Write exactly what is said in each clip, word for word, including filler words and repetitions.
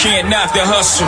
can't knock the hustle.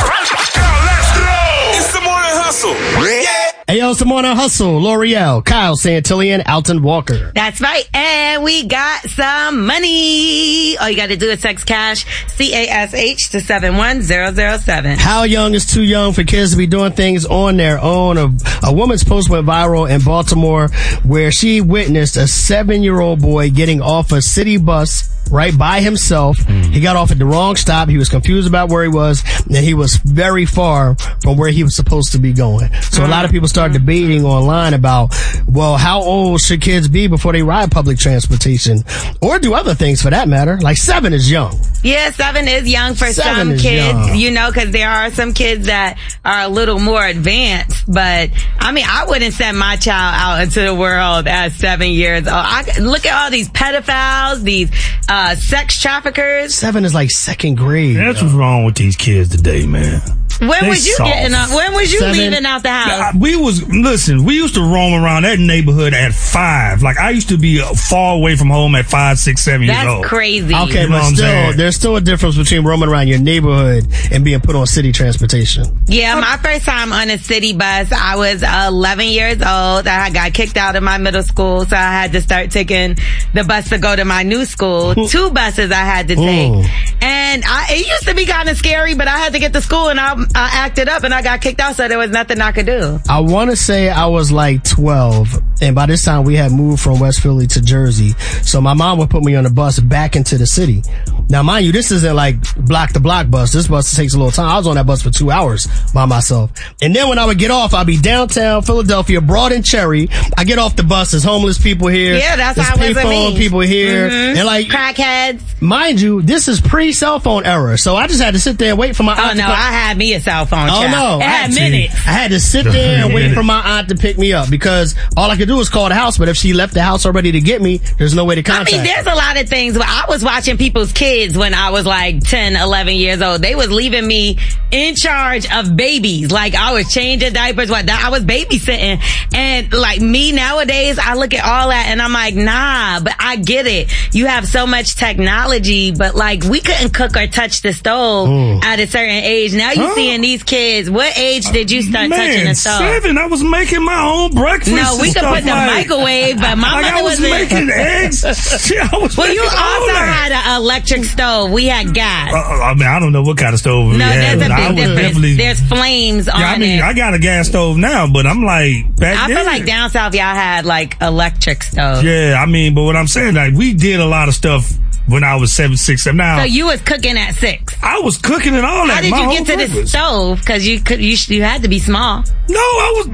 Let's go. It's the morning hustle. Yeah. Hey, yo, it's the morning hustle. L'Oreal, Kyle Santillian, Alton Walker. That's right. And we got some money. All you got to do is text cash, C A S H, to seven one zero zero seven. How young is too young for kids to be doing things on their own? A, a woman's post went viral in Baltimore where she witnessed a seven-year-old boy getting off a city bus right by himself. Mm. He got off at the wrong stop. He was confused about where he was, and he was very far from where he was supposed to be going. So mm. a lot of people start debating online about, well, how old should kids be before they ride public transportation or do other things for that matter? Like seven is young. Yeah, seven is young for seven some kids, young. you know, because there are some kids that are a little more advanced. But I mean, I wouldn't send my child out into the world at seven years old. I look at all these pedophiles, these uh sex traffickers. Seven is like second grade. That's what's wrong with these kids today, man. When they was you soft. getting up? When was you Seven. leaving out the house? We was, listen, we used to roam around that neighborhood at five. Like, I used to be far away from home at five, six, seven That's years old. That's crazy. Okay, you know but still, there's still a difference between roaming around your neighborhood and being put on city transportation. Yeah, my first time on a city bus, I was eleven years old. I got kicked out of my middle school, so I had to start taking the bus to go to my new school. Two buses I had to take. Ooh. And I, it used to be kind of scary, but I had to get to school and I, I acted up and I got kicked out, so there was nothing I could do. I want to say I was like twelve, and by this time we had moved from West Philly to Jersey. So my mom would put me on the bus back into the city. Now, mind you, this isn't like block to block bus. This bus takes a little time. I was on that bus for two hours by myself. And then when I would get off, I'd be downtown Philadelphia, Broad and Cherry. I get off the bus. There's homeless people here. Yeah, that's There's how it was with payphone me. people here. Mm-hmm. And like crackheads. Mind you, this is pre-cell phone era. So I just had to sit there and wait for my Oh aunt no, to come. I had me a cell phone. Oh child. no, It I had to. minutes. I had to sit there and wait for my aunt to pick me up because all I could do was call the house. But if she left the house already to get me, there's no way to contact. I mean, there's a lot of things. I was watching people's kids when I was like ten, eleven years old. They was leaving me in charge of babies. Like I was changing diapers. What I was babysitting. And like me nowadays, I look at all that and I'm like, nah, but I get it. You have so much technology, but like we couldn't cook or touch the stove mm. at a certain age. Now you huh? seeing these kids. What age did you start Man, touching the stove? seven. I was making my own breakfast. No, we and could stuff put the like, microwave, but my like mother I was wasn't making eggs. Shit, I was well, making you all also that. had an electric stove. We had gas. Uh, I mean, I don't know what kind of stove we no, had. there's a but I big was difference. definitely- There's flames on Yeah, I mean, it. I got a gas stove now, but I'm like, back I then. feel like down south y'all had like electric stoves. Yeah, I mean, but what I'm saying, like, we did a lot of stuff when I was seven, six, seven. Now, So you was cooking at six. I was cooking and all that. How did my you whole get to the breakfast. stove? Because you could, you, sh- you had to be small. No, I was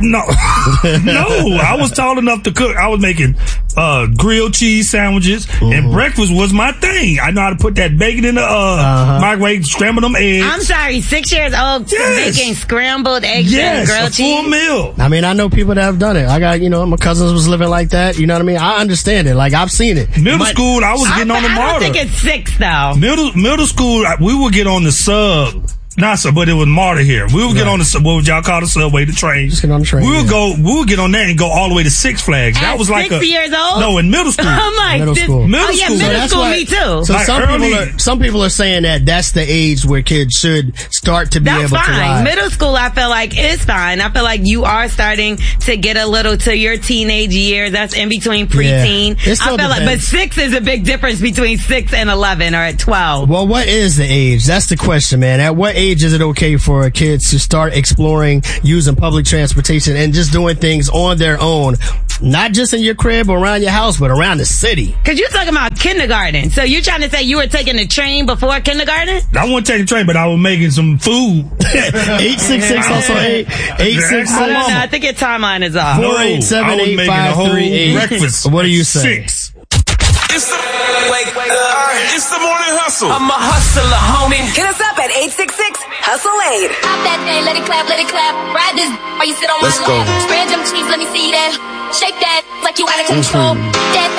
no, no. I was tall enough to cook. I was making uh grilled cheese sandwiches, mm-hmm. and breakfast was my thing. I know how to put that bacon in the uh, uh-huh. microwave, scramble them eggs. I'm sorry, six years old, Yes. making scrambled eggs yes, and grilled a full cheese. meal. I mean, I know people that have done it. I got, you know, my cousins was living like that. You know what I mean? I understand it. Like, I've seen it. Middle My- school, I was I, getting on the I MARTA. don't think it's six though. Middle middle school, we would get on the sub. Not sub, but it was MARTA here. We would get Right. on the sub. What would y'all call the subway? The train. Just get on the train, We would yeah. go. We would get on that and go all the way to Six Flags. At that was like six a, years old? No, in middle school. I'm like, Middle this, school. Middle oh yeah, school. So middle that's school, why- me too. So Like some early- people are some people are saying that that's the age where kids should start to be That's able to fine. ride. Middle school, I feel like is fine. I feel like you are starting to get a little to your teenage years. That's in between preteen. Yeah. It I still feel like, but depends. six is a big difference between six and eleven, or at twelve. Well, what is the age? That's the question, man. At what age is it okay for kids to start exploring using public transportation and just doing things on their own? Not just in your crib or around your house, but around the city. Cause you're talking about kindergarten. So you're trying to say you were taking the train before kindergarten? I wasn't taking the train, but I was making some food. eight six six also eight eight six I don't know. six I think your timeline is off. four eight seven I was eight making a five whole three eight. breakfast. What do you at say? Six. It's the wake, wake up. It's the morning hustle. I'm a hustler, homie. Hit us up at eight six six hustle eight. Pop that thing, let it clap, let it clap. Ride this while you sit on Let's my go. lap. Spread them cheeks, let me see that. Shake that like you out of control. That